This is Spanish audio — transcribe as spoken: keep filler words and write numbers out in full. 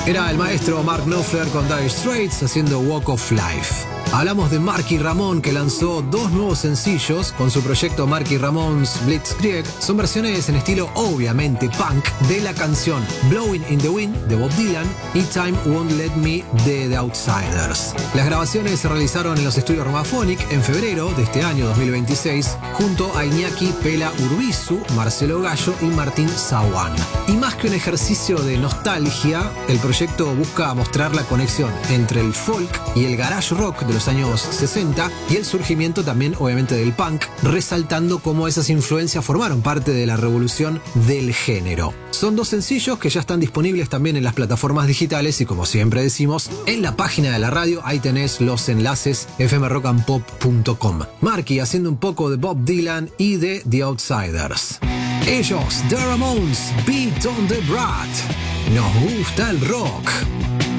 Era el maestro Mark Knopfler con Dire Straits haciendo Walk of Life. Hablamos de Marky Ramón, que lanzó dos nuevos sencillos con su proyecto Marky Ramone's Blitzkrieg. Son versiones en estilo obviamente punk de la canción Blowing in the Wind de Bob Dylan y Time Won't Let Me de The Outsiders. Las grabaciones se realizaron en los estudios Romaphonic en febrero de este año dos mil veintiséis junto a Iñaki Pela Urbizu, Marcelo Gallo y Martín Sawan. Y más que un ejercicio de nostalgia, el proyecto busca mostrar la conexión entre el folk y el garage rock de los años sesenta y el surgimiento también obviamente del punk, resaltando cómo esas influencias formaron parte de la revolución del género. Son dos sencillos que ya están disponibles también en las plataformas digitales y, como siempre decimos, en la página de la radio ahí tenés los enlaces f m rock and pop punto com. Marky haciendo un poco de Bob Dylan y de The Outsiders. Ellos, The Ramones, Beat on the Brat. Nos gusta el rock.